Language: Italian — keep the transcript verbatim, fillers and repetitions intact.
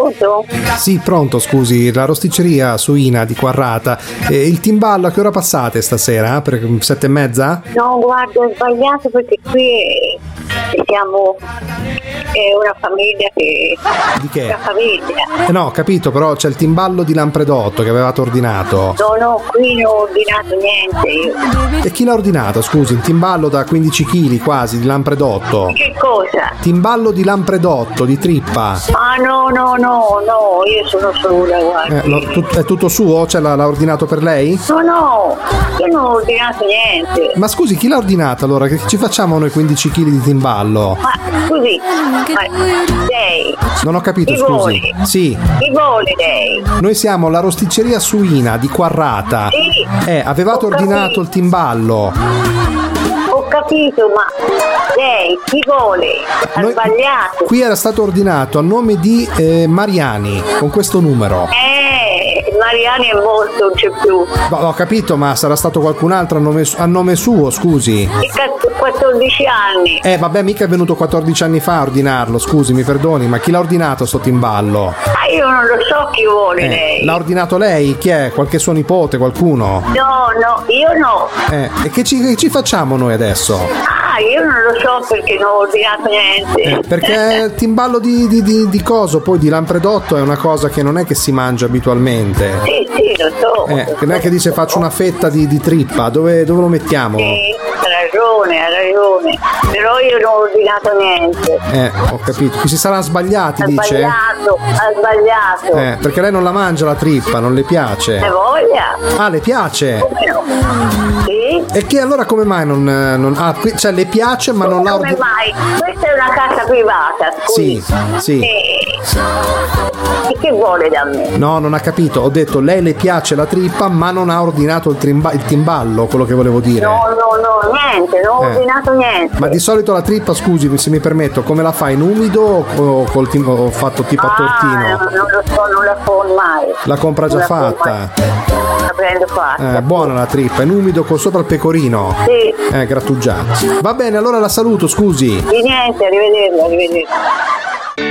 Pronto? Sì, pronto, scusi, la rosticceria suina di Quarrata. Eh, il timballo a che ora passate stasera? Per sette e mezza? No, guarda, ho sbagliato perché qui siamo è una famiglia che... Di che? Una famiglia. Eh no, ho capito, però c'è il timballo di Lampredotto che avevate ordinato. No, no, qui non ho ordinato niente io. E chi l'ha ordinato, scusi? Il timballo da quindici chili quasi di Lampredotto. Che cosa? Timballo di Lampredotto, di trippa. Ah no, no, no, no, io sono sola, guarda. Eh, lo, tut- è tutto suo? Cioè l'ha, l'ha ordinato per lei? No, no, io non ho ordinato niente. Ma scusi, chi l'ha ordinato allora? Che ci facciamo noi quindici chili di timballo? Ma scusi, ma lei? Non ho capito, Chi scusi. vuole? Sì. Chi vuole lei? Noi siamo la rosticceria suina di Quarrata. Sì. Eh, avevate Ho ordinato capito. il timballo. Ho capito, ma lei chi vuole? Ha Noi- sbagliato. Qui era stato ordinato a nome di eh, Mariani, con questo numero. Eh, Mariani è morto, non c'è più. No, ho capito, ma sarà stato qualcun altro a nome, su- a nome suo, scusi. Che cazzo, quattordici anni. Eh, vabbè, mica è venuto quattordici anni fa a ordinarlo, scusi, mi perdoni, ma chi l'ha ordinato sto timballo? Ma io non lo so chi vuole Eh, lei. l'ha ordinato lei? Chi è? Qualche suo nipote, qualcuno? No, no, io no. Eh, e che ci, che ci facciamo noi adesso? Ah, io non lo so perché non ho ordinato niente. Eh, perché il timballo di, di, di, di coso, poi di Lampredotto, è una cosa che non è che si mangia abitualmente. Sì, sì, lo so. Eh, che non è che dice faccio una fetta di, di trippa, dove, dove lo mettiamo? Sì, ha ragione, ha ragione. Però io non ho ordinato niente. Eh, ho capito. Qui si saranno sbagliati, Ha dice? sbagliato, ha sbagliato. Eh, perché lei non la mangia la trippa, non le piace. Ne voglia? Ah, le piace? Come no? Sì? E che allora come mai non... non ah, qui- cioè le piace ma non la Come ordina? mai? Questa è una casa privata, Sì, scusi. sì. E che vuole da me? No, non ha capito. Ho detto lei le piace la trippa ma non ha ordinato il, trimba- il timballo, quello che volevo dire. No, no, no, niente, non ho Eh. ordinato niente. Ma di solito la trippa, scusi, se mi permetto, come la fa? In umido o col tim- o fatto tipo a Ah, tortino? no, non lo so, non la fa mai. La compra già Non la fa fatta. mai. La prendo fatta. Eh, buona la trippa, in umido con sopra il pecorino. Sì, Eh, grattugiato. Va bene, allora la saluto, scusi. di niente, arrivederla, arrivederla.